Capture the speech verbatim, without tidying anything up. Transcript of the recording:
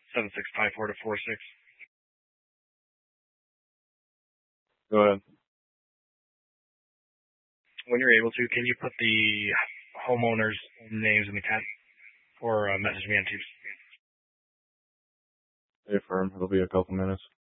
seven six five four to four six. Go ahead. When you're able to, can you put the homeowners' names in the cat or uh, message me on Teams? Stay firm. It'll be a couple minutes.